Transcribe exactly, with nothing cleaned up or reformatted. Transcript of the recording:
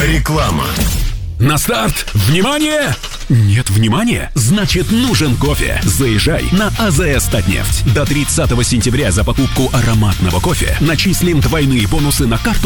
Реклама. На старт! Внимание! Нет внимания? Значит, нужен кофе. Заезжай на АЗС Татнефть. До тридцатого сентября за покупку ароматного кофе начислим двойные бонусы на карту